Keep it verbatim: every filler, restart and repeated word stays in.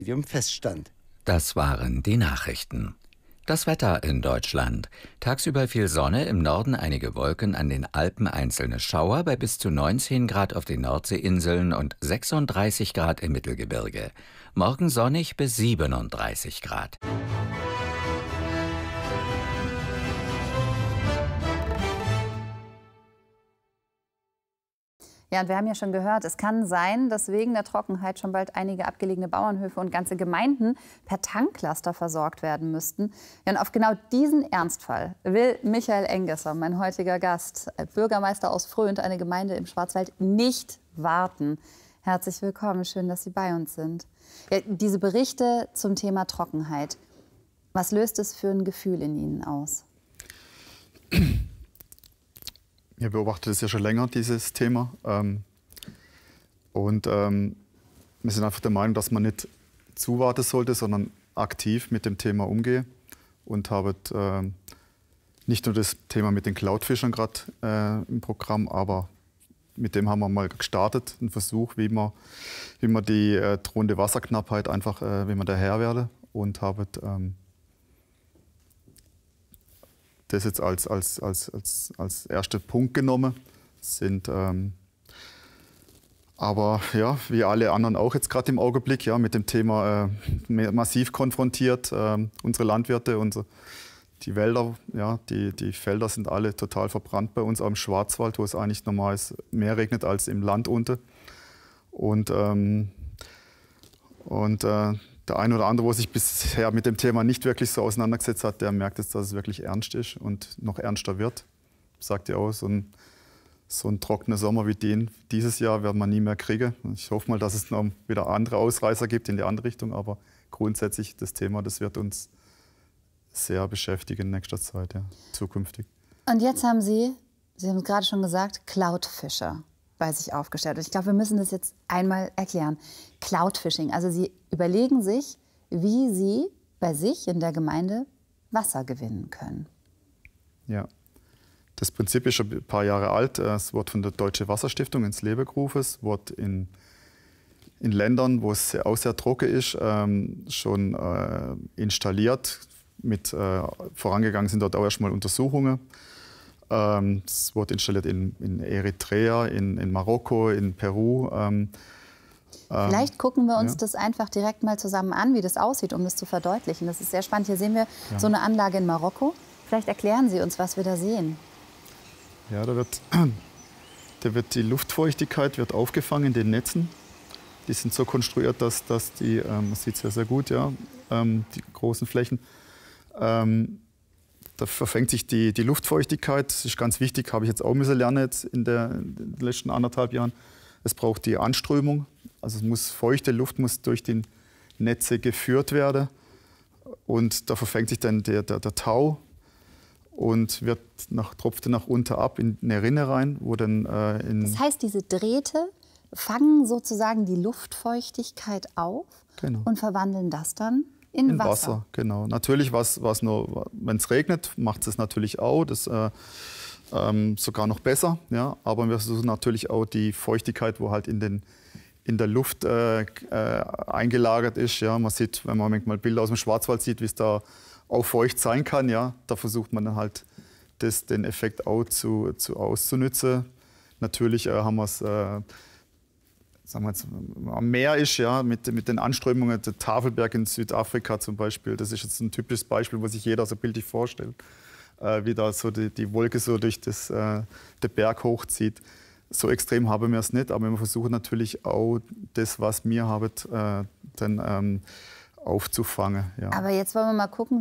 Im Feststand. Das waren die Nachrichten. Das Wetter in Deutschland. Tagsüber viel Sonne, im Norden einige Wolken, an den Alpen einzelne Schauer, bei bis zu neunzehn Grad auf den Nordseeinseln und sechsunddreißig Grad im Mittelgebirge. Morgen sonnig bis siebenunddreißig Grad. Ja, und wir haben ja schon gehört, es kann sein, dass wegen der Trockenheit schon bald einige abgelegene Bauernhöfe und ganze Gemeinden per Tanklaster versorgt werden müssten. Ja, und auf genau diesen Ernstfall will Michael Engesser, mein heutiger Gast, Bürgermeister aus Fröhnt, eine Gemeinde im Schwarzwald, nicht warten. Herzlich willkommen, schön, dass Sie bei uns sind. Ja, diese Berichte zum Thema Trockenheit, was löst es für ein Gefühl in Ihnen aus? Ich beobachte das ja schon länger, dieses Thema. Ähm, und ähm, wir sind einfach der Meinung, dass man nicht zuwarten sollte, sondern aktiv mit dem Thema umgehen. Und haben äh, nicht nur das Thema mit den Cloudfischern gerade äh, im Programm, aber mit dem haben wir mal gestartet, einen Versuch, wie man, wie man die äh, drohende Wasserknappheit einfach, äh, wie man da Herr werde. Und haben ähm, das jetzt als, als, als, als, als ersten Punkt genommen. Sind ähm, aber ja, wie alle anderen auch jetzt gerade im Augenblick ja, mit dem Thema äh, massiv konfrontiert. Äh, unsere Landwirte, unsere, die Wälder, ja, die, die Felder sind alle total verbrannt bei uns, auch im Schwarzwald, wo es eigentlich normal ist, mehr regnet als im Land unten. Und, ähm, und äh, der eine oder andere, der sich bisher mit dem Thema nicht wirklich so auseinandergesetzt hat, der merkt jetzt, dass es wirklich ernst ist und noch ernster wird. Sagt ja auch, so ein, so ein trockener Sommer wie den dieses Jahr werden wir nie mehr kriegen. Ich hoffe mal, dass es noch wieder andere Ausreißer gibt in die andere Richtung, aber grundsätzlich das Thema, das wird uns sehr beschäftigen in nächster Zeit, ja, zukünftig. Und jetzt haben Sie, Sie haben es gerade schon gesagt, Cloudfischer bei sich aufgestellt. Und ich glaube, wir müssen das jetzt einmal erklären. Cloudfishing, also Sie überlegen sich, wie Sie bei sich in der Gemeinde Wasser gewinnen können. Ja, das Prinzip ist schon ein paar Jahre alt. Es wurde von der Deutschen Wasserstiftung ins Leben gerufen. Es wurde in, in Ländern, wo es auch sehr trocken ist, ähm, schon äh, installiert. Mit, äh, vorangegangen sind dort auch erstmal Untersuchungen. Es wurde installiert in, in Eritrea, in, in Marokko, in Peru. Ähm, Vielleicht gucken wir uns ja. das einfach direkt mal zusammen an, wie das aussieht, um das zu verdeutlichen. Das ist sehr spannend. Hier sehen wir ja. so eine Anlage in Marokko. Vielleicht erklären Sie uns, was wir da sehen. Ja, da wird, da wird die Luftfeuchtigkeit wird aufgefangen in den Netzen. Die sind so konstruiert, dass, dass die, ähm, man sieht es ja sehr gut, ja, ähm, die großen Flächen. Ähm, Da verfängt sich die, die Luftfeuchtigkeit. Das ist ganz wichtig, habe ich jetzt auch müssen lernen jetzt in, der, in den letzten anderthalb Jahren. Es braucht die Anströmung. Also es muss, feuchte Luft muss durch die Netze geführt werden. Und da verfängt sich dann der, der, der Tau und wird nach, tropft nach unten ab in eine Rinne rein, wo dann äh, in Das heißt, diese Drähte fangen sozusagen die Luftfeuchtigkeit auf genau. und verwandeln das dann in, in Wasser. Wasser. Genau. Natürlich, was, was nur, wenn es regnet, macht es natürlich auch. Das, äh, ähm, sogar noch besser. Ja? Aber wir versuchen natürlich auch die Feuchtigkeit, wo halt in, den, in der Luft äh, äh, eingelagert ist. Ja? Man sieht, wenn man manchmal Bilder aus dem Schwarzwald sieht, wie es da auch feucht sein kann. Ja? Da versucht man dann halt das, den Effekt auch zu, zu auszunutzen. Natürlich äh, haben wir es. Äh, Sagen wir jetzt, am Meer ist, ja, mit, mit den Anströmungen, der Tafelberg in Südafrika zum Beispiel, das ist jetzt ein typisches Beispiel, wo sich jeder so bildlich vorstellt, äh, wie da so die, die Wolke so durch das, äh, den Berg hochzieht. So extrem haben wir es nicht, aber wir versuchen natürlich auch das, was wir haben, äh, dann ähm, aufzufangen. Ja. Aber jetzt wollen wir mal gucken,